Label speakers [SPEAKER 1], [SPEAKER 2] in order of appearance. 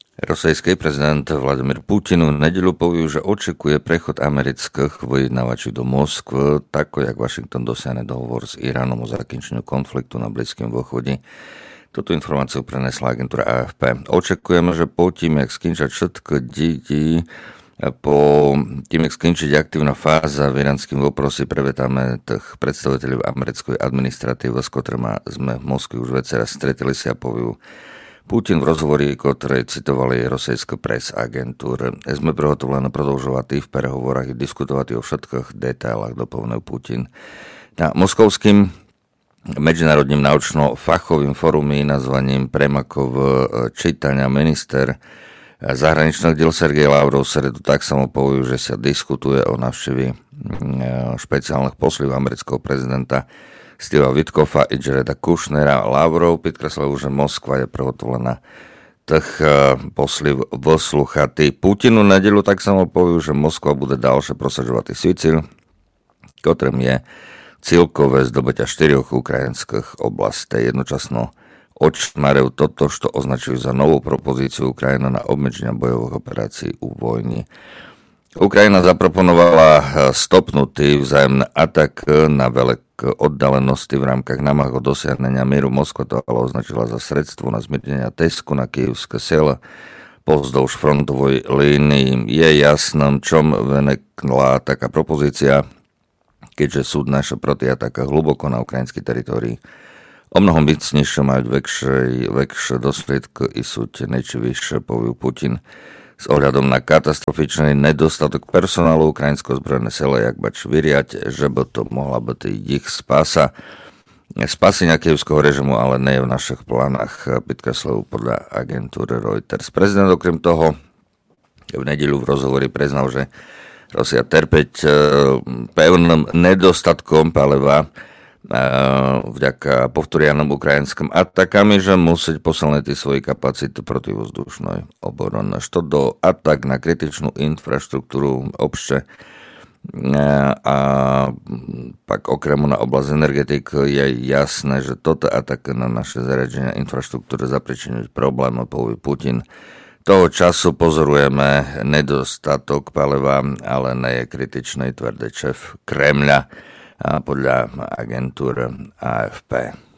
[SPEAKER 1] Rosijský prezident Vladimír Putin v nedeľu povedal, že očakuje prechod amerických vyjednávačí do Moskvy, tako jak Washington dosiahne dohovor s Iránom o zakončeniu konfliktu na Blízkom východe. Túto informáciu prenesla agentúra AFP. Očakujeme, že po tým, jak skončia všetko deti, po tým, jak skončiť aktívna fáza v iránskym voprosi, prevetáme tých predstaviteľov americkej administratívy, s ktorými sme v Moskve už večera stretili sa a poviu Putin v rozhovori, ktoré citovali rosijské press agentúry. Sme prihotovení продовжувати v переговорах і diskutovať o všetkých detailách, doplnil Putin. Na moskovským medzinárodným naučno-fachovým fórume nazvaním Premakov čítania minister zahraničných diel Sergej Lavrov sredu tak samo povedal, že sa diskutuje o návštevi špeciálnych poslov amerického prezidenta Steva Witkoffa i Jareda Kushnera. Lavrov podkreslil, že Moskva je prihotovená tých posliv vyslúchať. Putinu nedeľu tak samo povedal, že Moskva bude ďalšie prosadzovať svoj cieľ, ktorým je cieľkové zdobytia 4 ukrajinských oblastí. Jednočasno odšmarujú toto, čo označujú za novú propozíciu Ukrajiny na obmedzenie bojových operácií u vojny. Ukrajina zaproponovala stopnutý vzájomný atak na veľké oddalenosti v rámkach námah o dosiahnenia mieru. Moskva to ale označila za sredstvo na zmiernenie tesku na kyjevské sila pozdĺž frontovej línii. Je jasné, čom venekla taká propozícia, keďže súd naše protiataka hluboko na ukrajinskej teritórii. O mnoho mocnejšie majú väčšie dôsledky i sú niečo vyššie, povedal Putin. S ohľadom na katastrofičný nedostatok personálu ukrajinského zbrojné sile, jak bač vyriať, že by to mohla byť ich spása. Spasenia kyjevského režimu, ale nie je v našich plánach, podkreslil podľa agentúry Reuters. Prezident okrem toho v nedeľu v rozhovori priznal, že Rusia trpeť pevným nedostatkom paliva vďaka povtorianom ukrajinským atakami, že musí posilniť svoje kapacity protivzdušnej obrany. Što do atak na kritičnú infraštruktúru obšte a pak okrem na oblasť energetiky je jasné, že toto atak na naše zariadenia infraštruktúry zapričinujú problémy, povie Putin. Toho času pozorujeme nedostatok paliva, ale nie je kritičný, tvrdý šéf Kremľa a podľa agentúry AFP.